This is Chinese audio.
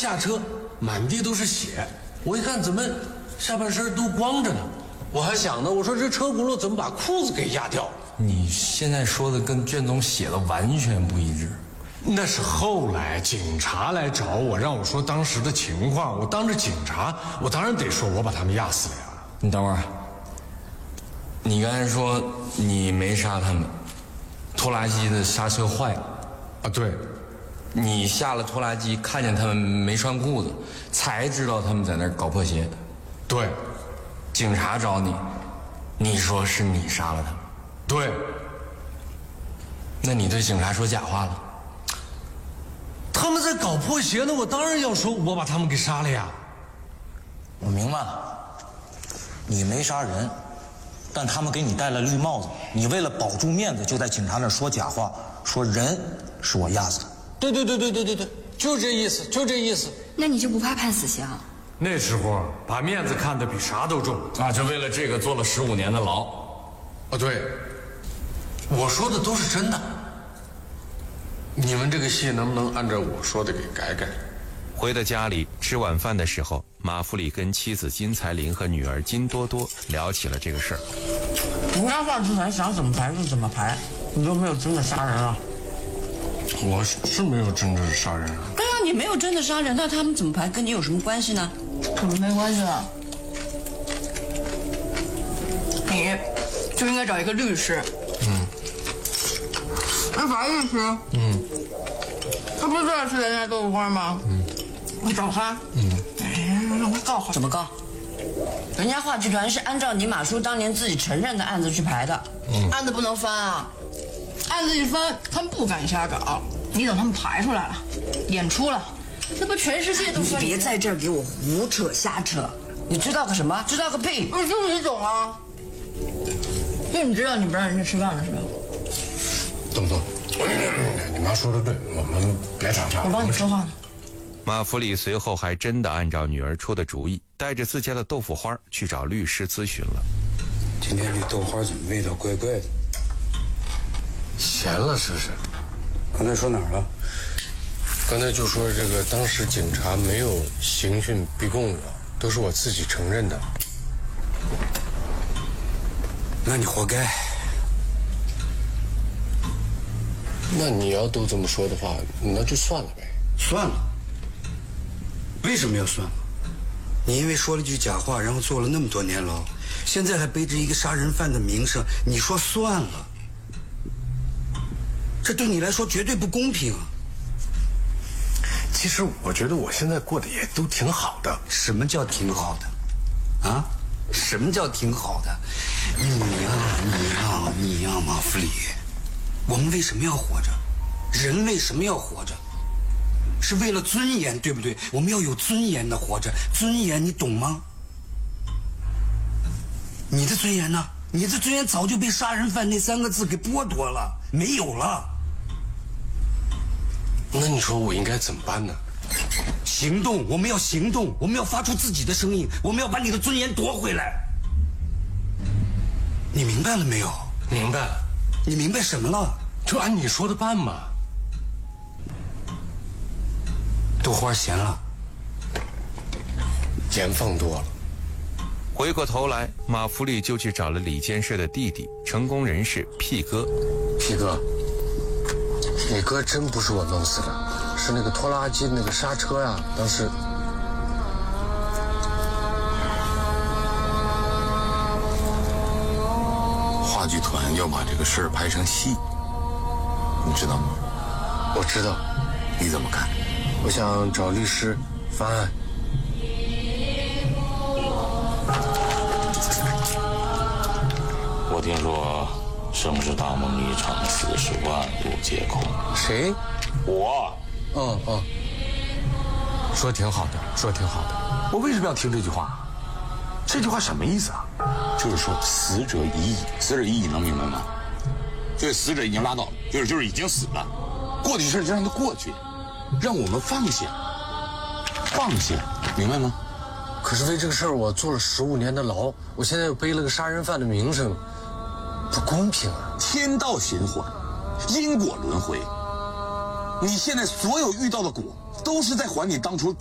下车，满地都是血。我一看，怎么下半身都光着呢？我还想呢，我说这车轱辘怎么把裤子给压掉了？ 你现在说的跟卷宗写的完全不一致。 那是后来警察来找我，让我说当时的情况。我当着警察，我当然得说我把他们压死了呀。 你等会儿，你刚才说你没杀他们，拖拉机的刹车坏了。 啊，对。 你下了拖拉机，看见他们没穿裤子，才知道他们在那儿搞破鞋。 对。 警察找你，你说是你杀了他们。 对。 那你对警察说假话了？ 他们在搞破鞋呢，我当然要说我把他们给杀了呀。 我明白了，你没杀人，但他们给你戴了绿帽子，你为了保住面子，就在警察那儿说假话，说人是我压死的。 对，就这意思，就这意思。 那你就不怕判死刑？ 那时候把面子看得比啥都重啊！就为了这个坐了15年的牢。 哦，对，我说的都是真的。你们这个戏能不能按照我说的给改改？ 回到家里吃晚饭的时候，马福里跟妻子金彩玲和女儿金多多聊起了这个事儿。 你家话剧团想怎么排就怎么排，你就没有真的杀人啊？ 我是没有真正杀人啊。 对啊，你没有真的杀人，那他们怎么排跟你有什么关系呢？怎么没关系啊？你就应该找一个律师。那法律师？他不是最爱吃人家豆腐花吗？你找他。让他告好。怎么告？人家话剧团是按照你马叔当年自己承认的案子去排的。案子不能翻啊！案子一翻，他们不敢瞎搞。你等他们排出来了，演出了，那不全世界都说你。 别在这儿给我胡扯瞎扯！你知道个什么？知道个屁！ 就你懂啊！就你知道你不让人家吃饭了是吧？ 动，你妈说的对，我们别吵架。 我帮你说话呢。 马福里随后还真的按照女儿出的主意，带着自家的豆腐花去找律师咨询了。 今天这豆花怎么味道怪怪的？ 咸了是不是？ 刚才说哪儿了？ 刚才就说这个，当时警察没有刑讯逼供我，都是我自己承认的。 那你活该。 那你要都这么说的话，那就算了呗。 算了。为什么要算了？你因为说了句假话，然后坐了那么多年牢，现在还背着一个杀人犯的名声，你说算了？这对你来说绝对不公平啊！ 其实我觉得我现在过得也都挺好的。 什么叫挺好的？啊？什么叫挺好的？你呀，马福里，我们为什么要活着？人为什么要活着？是为了尊严，对不对？我们要有尊严的活着，尊严你懂吗？你的尊严呢？你的尊严早就被杀人犯那3个字给剥夺了，没有了。 那你说我应该怎么办呢？ 行动，我们要行动，我们要发出自己的声音，我们要把你的尊严夺回来。你明白了没有？ 明白了。 你明白什么了？ 就按你说的办嘛。 豆花咸了， 盐放多了。 回过头来，马福利就去找了李监事的弟弟，成功人士屁哥。 屁哥，你哥真不是我弄死的，是那个拖拉机那个刹车呀，当时。 话剧团要把这个事儿拍成戏，你知道吗？ 我知道。 你怎么看？ 我想找律师翻案。 我听说盛世大梦一场40万度皆空。 谁？ 我。 说挺好的，说挺好的。我为什么要听这句话？这句话什么意思啊？ 就是说死者已矣，死者已矣能明白吗？就是死者已经拉倒了，就是已经死了，过去的事就让它过去，让我们放下，明白吗？ 可是为这个事儿我坐了15年的牢，我现在又背了个杀人犯的名声，不公平啊！ 天道循环，因果轮回，你现在所有遇到的果，都是在还你当初